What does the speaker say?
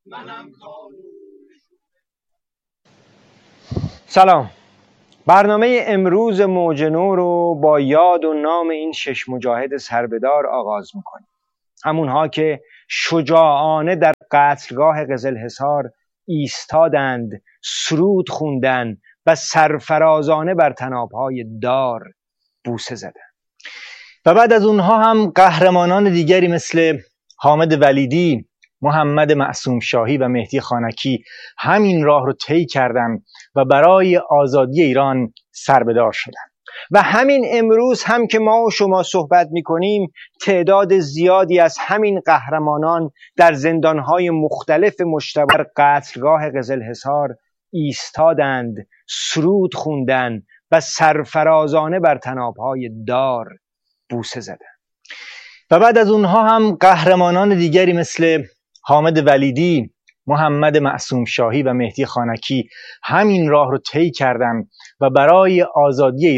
سلام. برنامه امروز موج نو رو با یاد و نام این 6 مجاهد سربدار آغاز میکنیم. همونها که شجاعانه در قتلگاه قزلحصار ایستادند، سرود خوندند و سرفرازانه بر طنابهای دار بوسه زدند. و بعد از اونها هم قهرمانان دیگری مثل حامد ولیدی، محمد معصوم شاهی و مهدی خانکی همین راه رو طی کردند و برای آزادی ایران سربدار شدند. و همین امروز هم که ما و شما صحبت می‌کنیم، تعداد زیادی از همین قهرمانان در زندان‌های مختلف مشتبه در قتلگاه قزلحصار ایستادند، سرود خوندند و سرفرازانه بر طنابهای دار بوسه زدند. و بعد از اونها هم قهرمانان دیگری مثل حامد ولیدی، محمد معصوم شاهی و مهدی خانکی همین راه رو طی کردند و برای آزادی